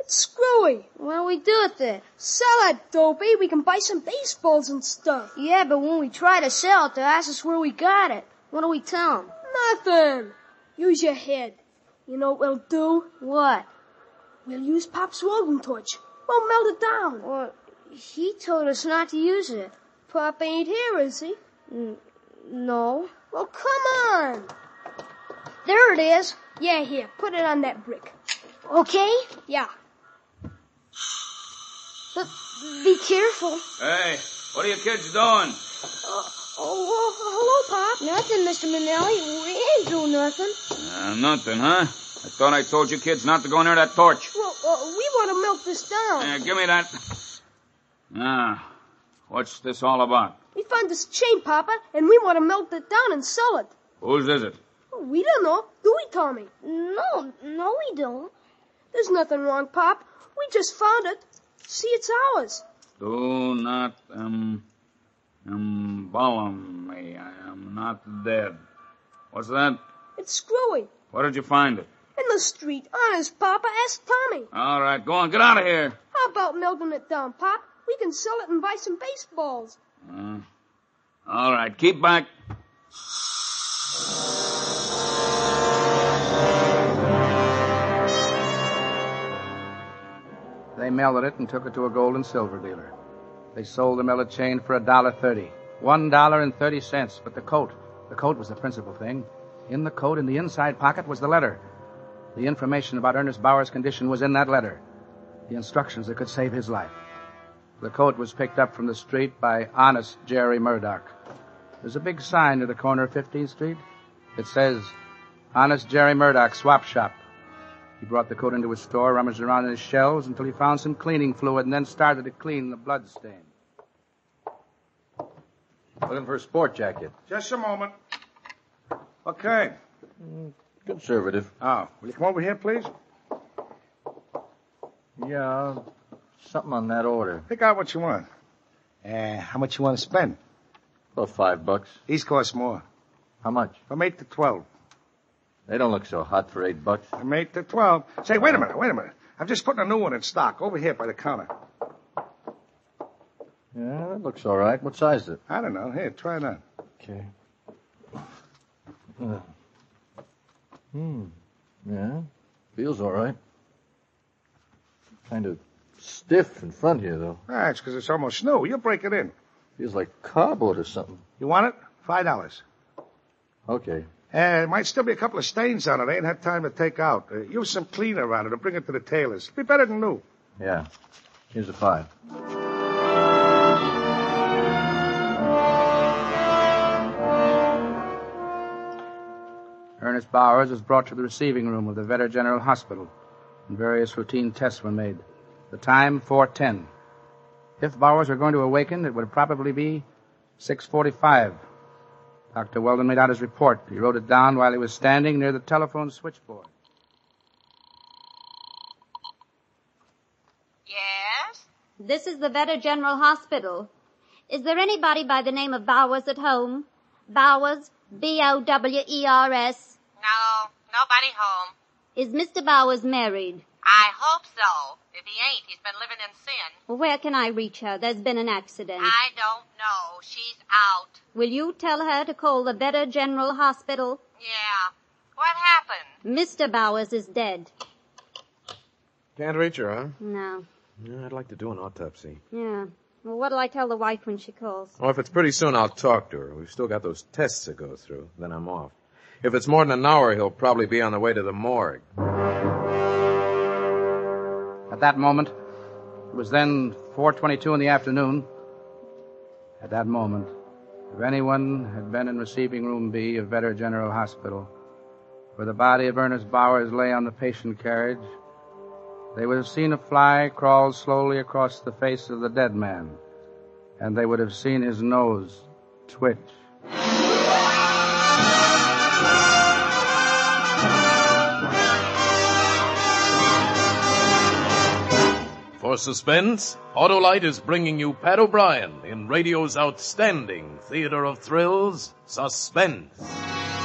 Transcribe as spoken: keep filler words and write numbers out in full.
It's screwy. What'll we do with it? Sell it, dopey. We can buy some baseballs and stuff. Yeah, but when we try to sell it, they'll ask us where we got it. What do we tell them? Nothing. Use your head. You know what we'll do? What? We'll use Pop's welding torch. We'll melt it down. Well, he told us not to use it. Pop ain't here, is he? N- no. Well, come on. There it is. Yeah, here. Put it on that brick. Okay? Yeah. But be careful. Hey, what are you kids doing? Uh, oh, hello, Pop. Nothing, Mister Manelli. We ain't doing nothing. Uh, nothing, huh? I thought I told you kids not to go near that torch. Well, uh, we want to melt this down. Uh, give me that. Ah, what's this all about? We found this chain, Papa, and we want to melt it down and sell it. Whose is it? We don't know. Do we, Tommy? No, no we don't. There's nothing wrong, Pop. We just found it. See, it's ours. Do not, um, embalm me. I am not dead. What's that? It's screwy. Where did you find it? In the street. Honest, Papa. Ask Tommy. All right, go on, get out of here. How about melting it down, Pop? We can sell it and buy some baseballs. Uh, all right, keep back. They melted it and took it to a gold and silver dealer. They sold the melted chain for a dollar thirty. One dollar and thirty cents. But the coat, the coat was the principal thing. In the coat, in the inside pocket, was the letter. The information about Ernest Bauer's condition was in that letter. The instructions that could save his life. The coat was picked up from the street by honest Jerry Murdoch. There's a big sign near the corner of fifteenth Street. It says, Honest Jerry Murdoch, Swap Shop. He brought the coat into his store, rummaged around in his shelves until he found some cleaning fluid, and then started to clean the blood stain. Looking for a sport jacket. Just a moment. Okay. Conservative. Oh, will you come over here, please? Yeah, something on that order. Pick out what you want. Uh, how much you want to spend? About five bucks. These cost more. How much? From eight to twelve. They don't look so hot for eight bucks. From eight to twelve. Say, wait a minute, wait a minute. I'm just putting a new one in stock over here by the counter. Yeah, that looks all right. What size is it? I don't know. Here, try that. Okay. Uh, hmm. Yeah, feels all right. Kind of stiff in front here, though. Ah, it's because it's almost new. You'll break it in. Feels like cardboard or something. You want it? Five dollars. Okay. Uh, there might still be a couple of stains on it. I ain't had time to take out. Uh, use some cleaner on it or bring it to the tailor's. It'll be better than new. Yeah. Here's a five. Ernest Bowers was brought to the receiving room of the Vetter General Hospital, and various routine tests were made. The time, four ten. If Bowers were going to awaken, it would probably be six forty-five. Doctor Weldon made out his report. He wrote it down while he was standing near the telephone switchboard. Yes? This is the Vetter General Hospital. Is there anybody by the name of Bowers at home? Bowers, B O W E R S. No, nobody home. Is Mister Bowers married? I hope so. If he ain't, he's been living in sin. Well, where can I reach her? There's been an accident. I don't know. She's out. Will you tell her to call the Vetter General Hospital? Yeah. What happened? Mister Bowers is dead. Can't reach her, huh? No. Yeah, I'd like to do an autopsy. Yeah. Well, what'll I tell the wife when she calls? Oh, if it's pretty soon, I'll talk to her. We've still got those tests to go through. Then I'm off. If it's more than an hour, he'll probably be on the way to the morgue. At that moment, it was then four twenty-two in the afternoon. At that moment, if anyone had been in receiving room B of Vetter General Hospital, where the body of Ernest Bowers lay on the patient carriage, they would have seen a fly crawl slowly across the face of the dead man, and they would have seen his nose twitch. For suspense, Autolite is bringing you Pat O'Brien in radio's outstanding theater of thrills, Suspense.